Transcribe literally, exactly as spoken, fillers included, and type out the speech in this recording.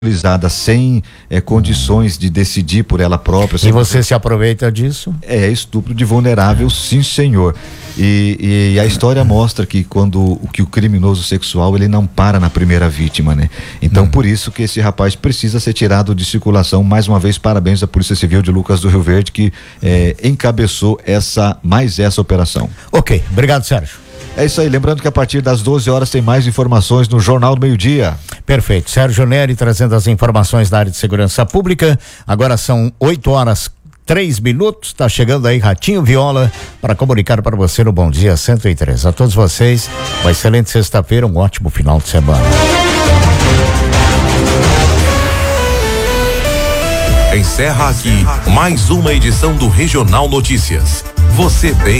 sem é, condições de decidir por ela própria. E você se aproveita disso? É estupro de vulnerável, sim, senhor. E, e a história mostra que quando que o criminoso sexual ele não para na primeira vítima, né? Então hum. por isso que esse rapaz precisa ser tirado de circulação. Mais uma vez, parabéns à Polícia Civil de Lucas do Rio Verde que é, encabeçou essa mais essa operação. Ok, obrigado, Sérgio. É isso aí, lembrando que a partir das doze horas tem mais informações no Jornal do Meio-Dia. Perfeito, Sérgio Neri trazendo as informações da área de segurança pública. Agora são oito horas três minutos, tá chegando aí Ratinho Viola para comunicar para você no Bom Dia cento e três. A todos vocês, uma excelente sexta-feira, um ótimo final de semana. Encerra aqui mais uma edição do Regional Notícias. Você bem